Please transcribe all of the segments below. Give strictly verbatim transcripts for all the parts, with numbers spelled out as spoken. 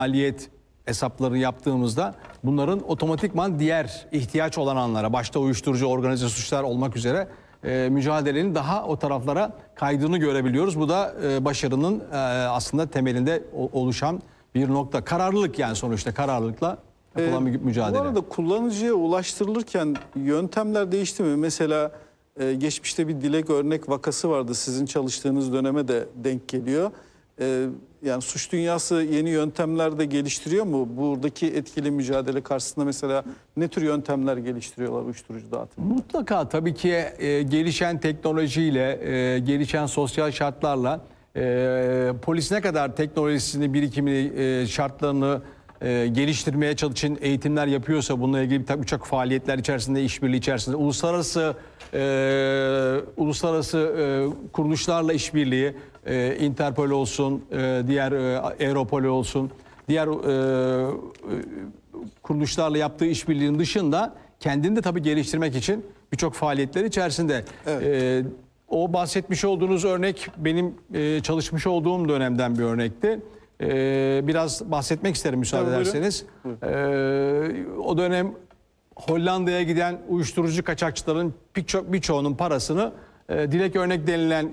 maliyet hesaplarını yaptığımızda bunların otomatikman diğer ihtiyaç olanlara, başta uyuşturucu, organize suçlar olmak üzere e, mücadelenin daha o taraflara kaydığını görebiliyoruz. Bu da e, başarının e, aslında temelinde oluşan bir nokta. Kararlılık, yani sonuçta kararlılıkla yapılan bir mücadele. Bu arada kullanıcıya ulaştırılırken yöntemler değişti mi? Mesela e, geçmişte bir Dilek örnek vakası vardı. Sizin çalıştığınız döneme de denk geliyor. E, yani suç dünyası yeni yöntemler de geliştiriyor mu? Buradaki etkili mücadele karşısında mesela ne tür yöntemler geliştiriyorlar uyuşturucu dağıtımı? Mutlaka tabii ki e, gelişen teknolojiyle, e, gelişen sosyal şartlarla e, polis ne kadar teknolojisini, birikimini, e, şartlarını e, geliştirmeye çalışan eğitimler yapıyorsa, bununla ilgili tabii birçok faaliyetler içerisinde, işbirliği içerisinde, uluslararası e, uluslararası e, kuruluşlarla işbirliği, e, Interpol olsun, e, diğer e, Europol olsun, diğer e, kuruluşlarla yaptığı işbirliğinin dışında kendini de tabii geliştirmek için birçok faaliyetler içerisinde. Evet. E, o bahsetmiş olduğunuz örnek benim e, çalışmış olduğum dönemden bir örnekti. E, biraz bahsetmek isterim müsaade Tabii, ederseniz. E, o dönem Hollanda'ya giden uyuşturucu kaçakçıların birçok birçoğunun parasını e, Dilek örnek denilen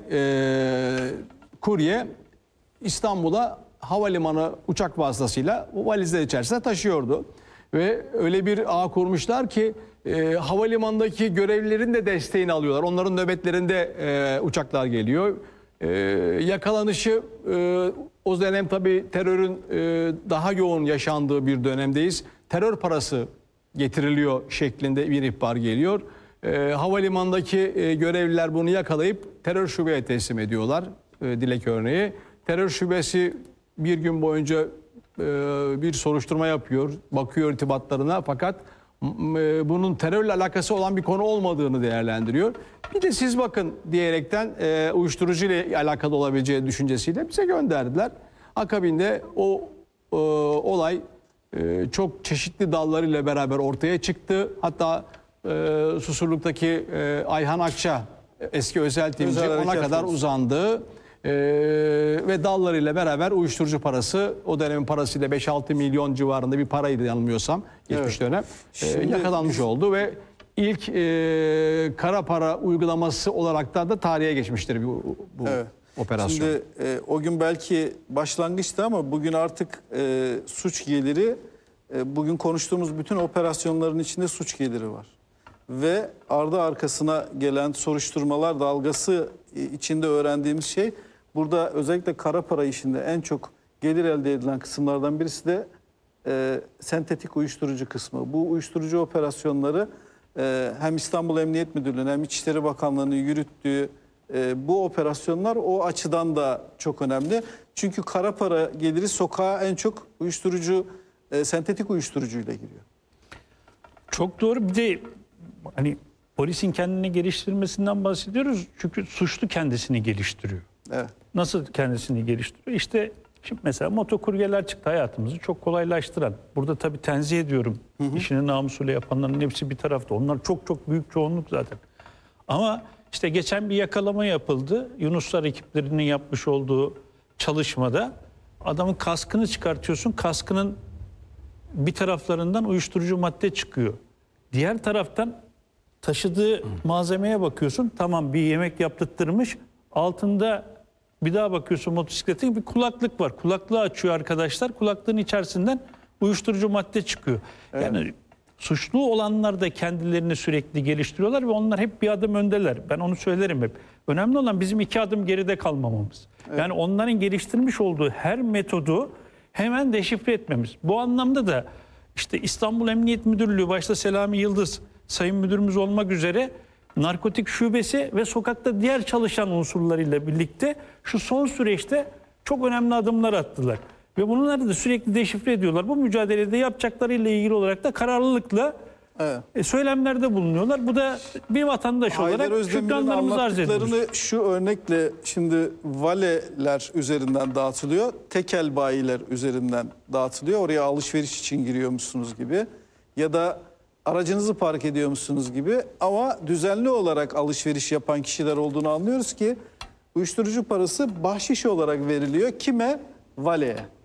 e, kurye İstanbul'a havalimanı uçak vasıtasıyla o valizler içerisinde taşıyordu. Ve öyle bir ağ kurmuşlar ki e, havalimanındaki görevlilerin de desteğini alıyorlar. Onların nöbetlerinde e, uçaklar geliyor. E, yakalanışı e, o dönem tabii terörün e, daha yoğun yaşandığı bir dönemdeyiz. Terör parası getiriliyor şeklinde bir ihbar geliyor. E, havalimanındaki e, görevliler bunu yakalayıp terör şubeye teslim ediyorlar. E, Dilek örneği. Terör şubesi bir gün boyunca e, bir soruşturma yapıyor, bakıyor irtibatlarına, fakat e, bunun terörle alakası olan bir konu olmadığını değerlendiriyor. Bir de siz bakın diyerekten e, uyuşturucu ile alakalı olabileceği düşüncesiyle bize gönderdiler. Akabinde o e, olay e, çok çeşitli dallarıyla beraber ortaya çıktı. Hatta e, Susurluk'taki e, Ayhan Akça, eski özel timci, Özel ona kadar olsun. uzandı. Ee, ve dallarıyla beraber uyuşturucu parası, o dönemin parasıyla beş altı milyon civarında bir paraydı yanılmıyorsam geçmiş evet. dönem e, yakalanmış biz... oldu ve ilk e, kara para uygulaması olarak da, da tarihe geçmiştir bu, bu evet. operasyon. Şimdi e, o gün belki başlangıçtı ama bugün artık e, suç geliri, e, bugün konuştuğumuz bütün operasyonların içinde suç geliri var. Ve ardı arkasına gelen soruşturmalar dalgası içinde öğrendiğimiz şey, burada özellikle kara para işinde en çok gelir elde edilen kısımlardan birisi de e, sentetik uyuşturucu kısmı. Bu uyuşturucu operasyonları e, hem İstanbul Emniyet Müdürlüğü'nün hem İçişleri Bakanlığı'nın yürüttüğü e, bu operasyonlar o açıdan da çok önemli. Çünkü kara para geliri sokağa en çok uyuşturucu, e, sentetik uyuşturucuyla giriyor. Çok doğru. Bir de hani polisin kendini geliştirmesinden bahsediyoruz. Çünkü suçlu kendisini geliştiriyor. Evet. Nasıl kendisini geliştiriyor? İşte şimdi mesela motokuryeler çıktı, hayatımızı çok kolaylaştıran. Burada tabii tenzih ediyorum. Hı hı. İşini namusuyla yapanların hepsi bir tarafta. Onlar çok çok büyük çoğunluk zaten. Ama işte geçen bir yakalama yapıldı. Yunuslar ekiplerinin yapmış olduğu çalışmada adamın kaskını çıkartıyorsun. Kaskının bir taraflarından uyuşturucu madde çıkıyor. Diğer taraftan taşıdığı malzemeye bakıyorsun. Tamam, bir yemek yaptırtmış. Altında bir daha bakıyorsun motosikletin bir kulaklık var. Kulaklığı açıyor arkadaşlar. Kulaklığın içerisinden uyuşturucu madde çıkıyor. Evet. Yani suçlu olanlar da kendilerini sürekli geliştiriyorlar ve onlar hep bir adım öndeler. Ben onu söylerim hep. Önemli olan bizim iki adım geride kalmamamız. Evet. Yani onların geliştirmiş olduğu her metodu hemen deşifre etmemiz. Bu anlamda da işte İstanbul Emniyet Müdürlüğü başta Selami Yıldız Sayın Müdürümüz olmak üzere narkotik şubesi ve sokakta diğer çalışan unsurlarıyla birlikte şu son süreçte çok önemli adımlar attılar. Ve bunları da sürekli deşifre ediyorlar. Bu mücadelede yapacaklarıyla ilgili olarak da kararlılıkla evet. e, söylemlerde bulunuyorlar. Bu da bir vatandaş Haydar olarak şükranlarımızı arz ediyoruz. Şu örnekle şimdi valeler üzerinden dağıtılıyor. Tekel bayiler üzerinden dağıtılıyor. Oraya alışveriş için giriyormuşsunuz gibi. Ya da aracınızı park ediyormuşsunuz gibi. Ama düzenli olarak alışveriş yapan kişiler olduğunu anlıyoruz ki uyuşturucu parası bahşiş olarak veriliyor. Kime? Valeye.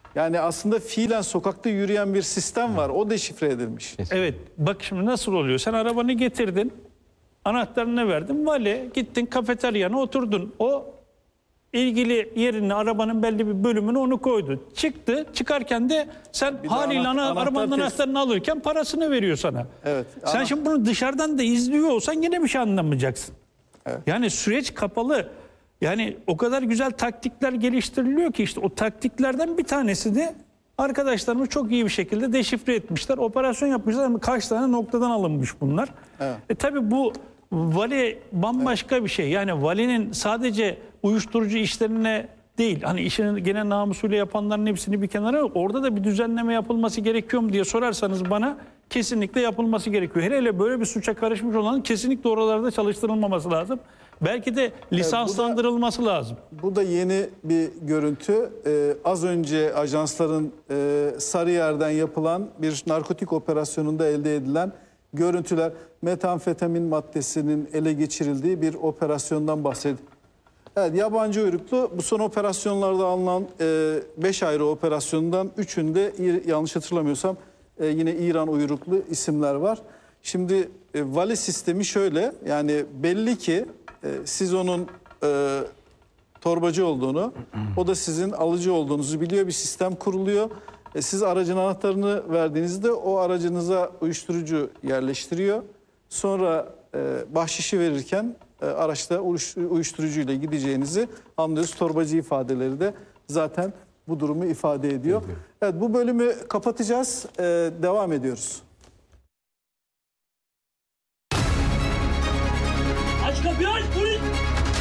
Yani aslında fiilen sokakta yürüyen bir sistem var. O deşifre edilmiş. Evet, bak şimdi nasıl oluyor? Sen arabanı getirdin, anahtarını verdin, vali gittin kafeteryana oturdun. O ilgili yerine arabanın belli bir bölümünü onu koydu. Çıktı, çıkarken de sen Bir de haliyle ana- ana, anahtar arabanın test- anahtarını alırken parasını veriyor sana. Evet, Sen ana- şimdi bunu dışarıdan da izliyor olsan yine bir şey anlamayacaksın. Evet. Yani süreç kapalı. Yani o kadar güzel taktikler geliştiriliyor ki işte o taktiklerden bir tanesi de arkadaşlarımız çok iyi bir şekilde deşifre etmişler. Operasyon yapmışlar ama kaç tane noktadan alınmış bunlar. Evet. E tabii bu vali bambaşka bir şey. Yani valinin sadece uyuşturucu işlerine değil, hani işini gene namusuyla yapanların hepsini bir kenara, orada da bir düzenleme yapılması gerekiyor mu diye sorarsanız bana, kesinlikle yapılması gerekiyor. Hele hele böyle bir suça karışmış olanın kesinlikle oralarda çalıştırılmaması lazım. Belki de lisanslandırılması lazım. Bu da yeni bir görüntü. Ee, az önce ajansların e, Sarıyer'den yapılan bir narkotik operasyonunda elde edilen görüntüler. Metamfetamin maddesinin ele geçirildiği bir operasyondan bahsediyor. Evet, yabancı uyruklu bu son operasyonlarda alınan beş ayrı operasyondan üçünde yanlış hatırlamıyorsam e, yine İran uyruklu isimler var. Şimdi e, vali sistemi şöyle, yani belli ki e, siz onun e, torbacı olduğunu, o da sizin alıcı olduğunuzu biliyor, bir sistem kuruluyor. E, siz aracın anahtarını verdiğinizde o aracınıza uyuşturucu yerleştiriyor. Sonra e, bahşişi verirken e, araçta uyuşturucuyla gideceğinizi anlıyoruz. Torbacı ifadeleri de zaten bu durumu ifade ediyor. Evet, bu bölümü kapatacağız. E, devam ediyoruz. Aç kapıyı aç!